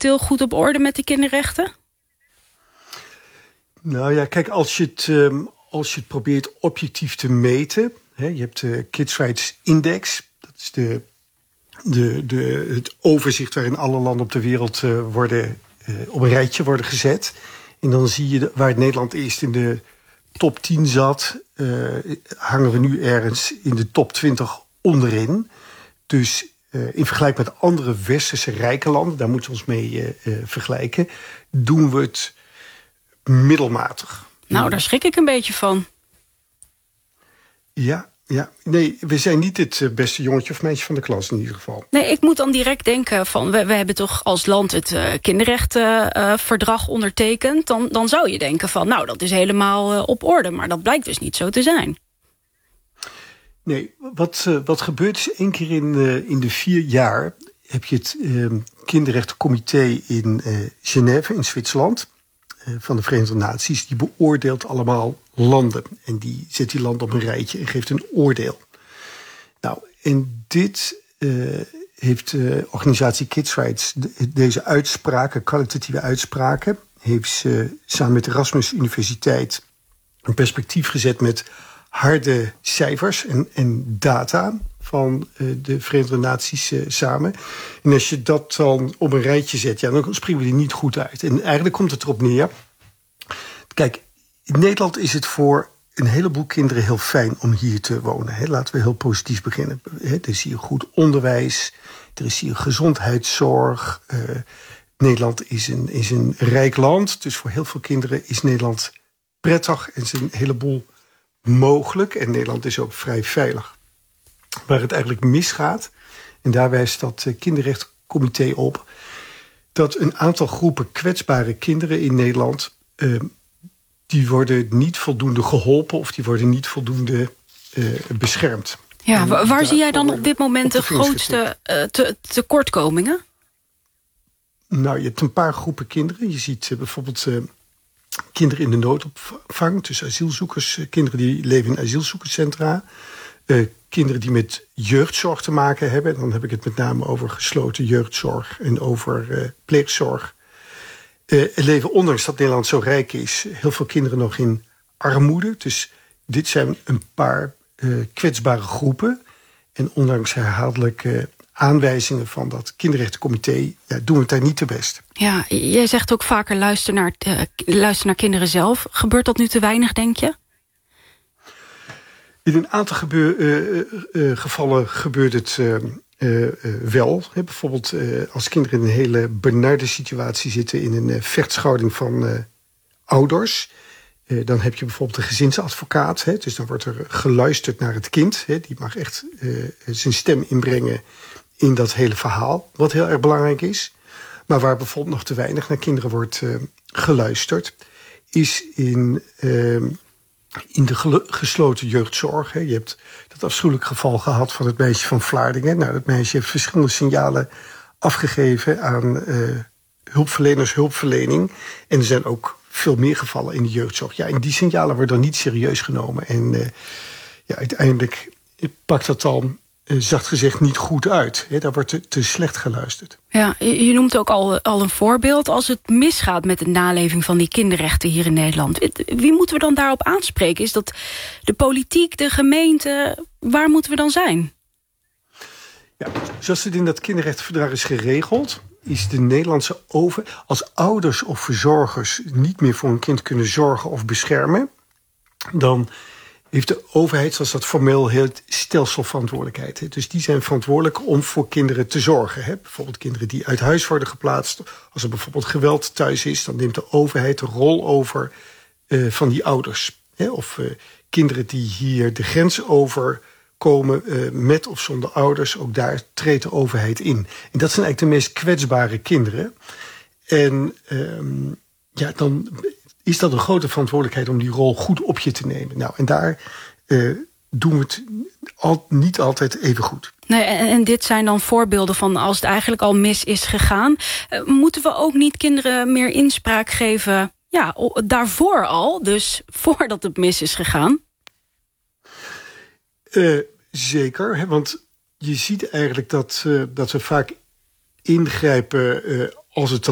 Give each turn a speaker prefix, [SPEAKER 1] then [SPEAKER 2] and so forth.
[SPEAKER 1] momenteel goed op orde met die kinderrechten?
[SPEAKER 2] Nou ja, kijk, als je het probeert objectief te meten, hè, je hebt de Kids Rights Index, dat is het overzicht waarin alle landen op de wereld op een rijtje worden gezet. En dan zie je waar Nederland eerst in de top 10 zat, hangen we nu ergens in de top 20 onderin. Dus in vergelijking met andere westerse rijke landen, daar moeten we ons mee vergelijken, doen we het middelmatig.
[SPEAKER 1] Nou, daar schrik ik een beetje van.
[SPEAKER 2] Ja. Nee, we zijn niet het beste jongetje of meisje van de klas in ieder geval.
[SPEAKER 1] Nee, ik moet dan direct denken van, we hebben toch als land het kinderrechtenverdrag ondertekend. Dan zou je denken van, nou, dat is helemaal op orde. Maar dat blijkt dus niet zo te zijn.
[SPEAKER 2] Nee, wat gebeurt is 1 keer in de 4 jaar heb je het kinderrechtencomité in Genève in Zwitserland van de Verenigde Naties. Die beoordeelt allemaal landen. En die zet die landen op een rijtje en geeft een oordeel. Nou, en dit heeft de organisatie Kids Rights, deze uitspraken, kwalitatieve uitspraken, heeft ze samen met de Erasmus Universiteit een perspectief gezet met harde cijfers en data van de Verenigde Naties samen. En als je dat dan op een rijtje zet, ja, dan springen we er niet goed uit. En eigenlijk komt het erop neer. Kijk, in Nederland is het voor een heleboel kinderen heel fijn om hier te wonen. Hè. Laten we heel positief beginnen. Er is hier goed onderwijs, er is hier gezondheidszorg. Nederland is een rijk land, dus voor heel veel kinderen is Nederland prettig en is een heleboel mogelijk. En Nederland is ook vrij veilig. Waar het eigenlijk misgaat, en daar wijst dat kinderrechtencomité op, dat een aantal groepen kwetsbare kinderen in Nederland, die worden niet voldoende geholpen of die worden niet voldoende beschermd.
[SPEAKER 1] Ja, waar zie jij dan op dit moment de grootste tekortkomingen?
[SPEAKER 2] Nou, je hebt een paar groepen kinderen. Je ziet bijvoorbeeld kinderen in de noodopvang, dus asielzoekers, kinderen die leven in asielzoekerscentra, kinderen die met jeugdzorg te maken hebben. Dan heb ik het met name over gesloten jeugdzorg en over pleegzorg. Leven, ondanks dat Nederland zo rijk is, heel veel kinderen nog in armoede. Dus dit zijn een paar kwetsbare groepen. En ondanks herhaaldelijke aanwijzingen van dat kinderrechtencomité, ja, doen we het daar niet te best.
[SPEAKER 1] Ja, jij zegt ook vaker luister naar kinderen zelf. Gebeurt dat nu te weinig, denk je?
[SPEAKER 2] In een aantal gevallen gebeurt het wel. Bijvoorbeeld als kinderen in een hele benarde situatie zitten in een vechtscheiding van ouders. Dan heb je bijvoorbeeld een gezinsadvocaat. Dus dan wordt er geluisterd naar het kind. Die mag echt zijn stem inbrengen in dat hele verhaal. Wat heel erg belangrijk is. Maar waar bijvoorbeeld nog te weinig naar kinderen wordt geluisterd, is in de gesloten jeugdzorg. Je hebt dat afschuwelijk geval gehad van het meisje van Vlaardingen. Nou, dat meisje heeft verschillende signalen afgegeven aan hulpverlening. En er zijn ook veel meer gevallen in de jeugdzorg. Ja, en die signalen worden dan niet serieus genomen. En uiteindelijk pakt dat dan, zacht gezegd, niet goed uit. Daar wordt te slecht geluisterd.
[SPEAKER 1] Ja, je noemt ook al een voorbeeld. Als het misgaat met de naleving van die kinderrechten hier in Nederland, wie moeten we dan daarop aanspreken? Is dat de politiek, de gemeente? Waar moeten we dan zijn?
[SPEAKER 2] Ja, zoals het in dat kinderrechtenverdrag is geregeld, is de Nederlandse als ouders of verzorgers niet meer voor een kind kunnen zorgen of beschermen, dan heeft de overheid, zoals dat formeel heet, stelselverantwoordelijkheid. Dus die zijn verantwoordelijk om voor kinderen te zorgen. Bijvoorbeeld kinderen die uit huis worden geplaatst. Als er bijvoorbeeld geweld thuis is, dan neemt de overheid de rol over van die ouders. Of kinderen die hier de grens overkomen met of zonder ouders, ook daar treedt de overheid in. En dat zijn eigenlijk de meest kwetsbare kinderen. En dan is dat een grote verantwoordelijkheid om die rol goed op je te nemen. Nou, en daar doen we het niet altijd even goed.
[SPEAKER 1] Nee, en dit zijn dan voorbeelden van als het eigenlijk al mis is gegaan. Moeten we ook niet kinderen meer inspraak geven, ja, daarvoor al, dus voordat het mis is gegaan?
[SPEAKER 2] Zeker, want je ziet eigenlijk dat we vaak ingrijpen als het te